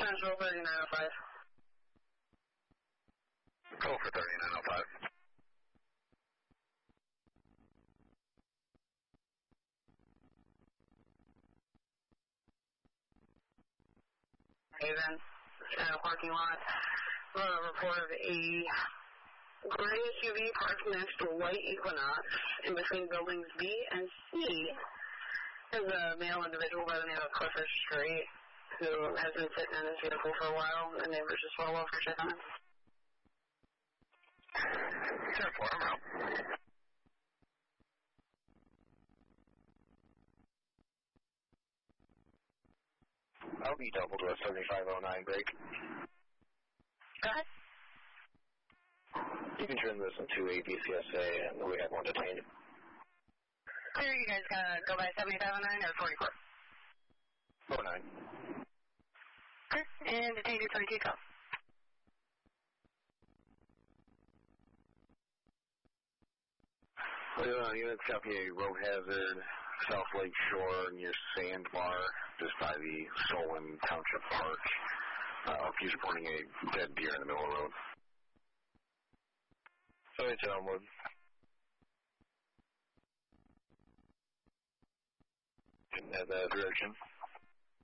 Central 3905. Go for 3905. Haven, parking lot. Report of a gray SUV parked next to a white Equinox in between buildings B and C. There's a male individual by the name of Clifford Strait who has been sitting in his vehicle for a while. The neighbors just follow up for checking him. 10-4, I'm out. I'll be double to a 7509 break. Go ahead. You can turn this into a BCSA and we have one detained. Clear, you guys gonna go by 7509 or 44? 49. Okay, and detained your 22 call. Units copy a road hazard, South Lake Shore near Sandbar, just by the Solon Township Park. He's reporting a dead deer in the middle of the road. So it's Elmwood. In that direction.